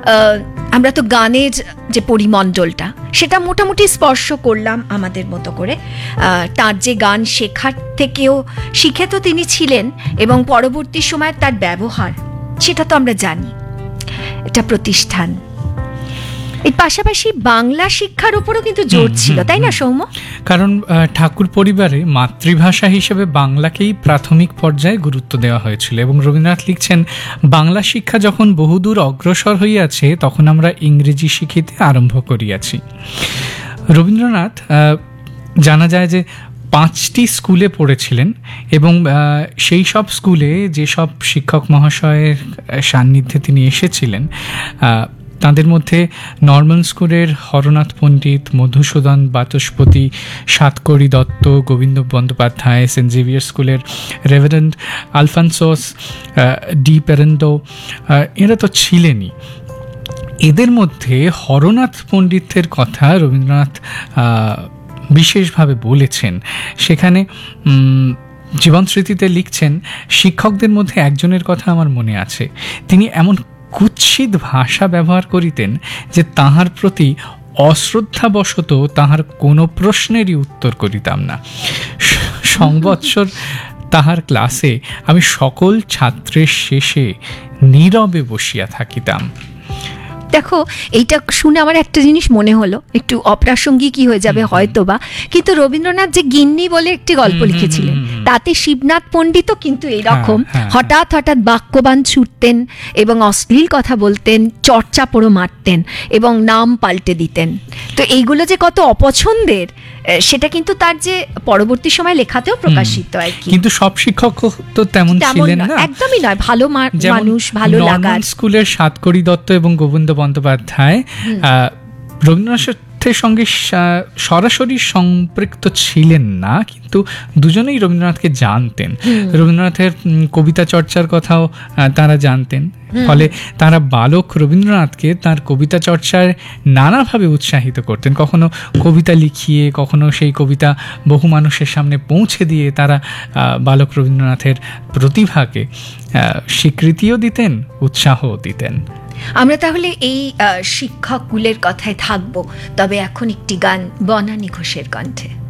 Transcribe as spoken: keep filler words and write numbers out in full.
আমরা তো গানের যে পরিমণ্ডলটা সেটা মোটামুটি স্পর্শ করলাম আমাদের মতো করে। তার যে গান শেখার থেকেও শিখে তো তিনি ছিলেন, এবং পরবর্তী সময় তার ব্যবহার সেটা তো আমরা জানি, এটা প্রতিষ্ঠান। এর পাশাপাশি বাংলা শিক্ষার উপরও কিন্তু জোর ছিল, তাই না সৌম্য? কারণ ঠাকুর পরিবারে মাতৃভাষা হিসেবে বাংলাকেই প্রাথমিক পর্যায়ে গুরুত্ব দেওয়া হয়েছিল, এবং রবীন্দ্রনাথ লিখছেন, বাংলা শিক্ষা যখন বহুদূর অগ্রসর হইয়াছে তখন আমরা ইংরেজি শিখিতে আরম্ভ করিয়াছি। রবীন্দ্রনাথ জানা যায় যে পাঁচটি স্কুলে পড়েছিলেন, এবং সেই সব স্কুলে যেসব শিক্ষক মহাশয়ের সান্নিধ্যে তিনি এসেছিলেন তাদের মধ্যে নর্মাল স্কুলের হরনাথ পণ্ডিত, মধুসূদন বাচস্পতি, সাতকড়ি দত্ত, গোবিন্দ বন্দ্যোপাধ্যায়, সেন্ট জেভিয়ার স্কুলের রেভারেন্ড আলফানসোস ডি পেরেন্ডো, এরা তো ছিলেনই। এদের মধ্যে হরনাথ পণ্ডিতের কথা রবীন্দ্রনাথ বিশেষভাবে বলেছেন। সেখানে জীবন স্মৃতিতে লিখছেন, শিক্ষকদের মধ্যে একজনের কথা আমার মনে আছে, তিনি এমন কুৎসিত ভাষা ব্যবহার করিতেন যে তাহার প্রতি অশ্রদ্ধাবশত তাহার কোনো প্রশ্নেরই উত্তর করিতাম না। সংবৎসর তাহার ক্লাসে আমি সকল ছাত্রের শেষে নীরবে বসিয়া থাকিতাম। দেখো, এইটা শুনে আমার একটা জিনিস মনে হলো, একটু অপ্রাসঙ্গিকই হয়ে যাবে হয়তোবা, কিন্তু রবীন্দ্রনাথ যে গিন্নি বলে একটি গল্প লিখেছিলেন, তাতে শিবনাথ পণ্ডিতও কিন্তু এইরকম হঠাৎ হঠাৎ বাক্যবান ছুটতেন এবং অশ্লীল কথা বলতেন, চর্চাপড়ো মারতেন এবং নাম পাল্টে দিতেন। তো এইগুলো যে কত অপছন্দের সেটা কিন্তু তার যে পরবর্তী সময় লেখাতেও প্রকাশিত আর কি। কিন্তু সব শিক্ষক তো তেমন ছিলেন না, একদমই নয়। ভালো মানুষ, ভালো লাগার স্কুলের সাতকড়ি দত্ত এবং গোবিন্দ বন্দ্যোপাধ্যায় রবীন্দ্রনাথের সঙ্গে সরাসরি সম্পৃক্ত ছিলেন না, কিন্তু দুজনেই রবীন্দ্রনাথকে জানতেন। রবীন্দ্রনাথের কবিতা চর্চার কথাও তারা জানতেন, ফলে তারা বালক রবীন্দ্রনাথকে তার কবিতা চর্চায় নানাভাবে উৎসাহিত করতেন। কখনো কবিতা লিখিয়ে, কখনো সেই কবিতা বহু মানুষের সামনে পৌঁছে দিয়ে তারা বালক রবীন্দ্রনাথের প্রতিভাকে স্বীকৃতিও দিতেন, উৎসাহও দিতেন। আমরা তাহলে এই শিক্ষকগুলোর কথায় থাকবো, তবে এখন একটি গান বনানী ঘোষের কণ্ঠে।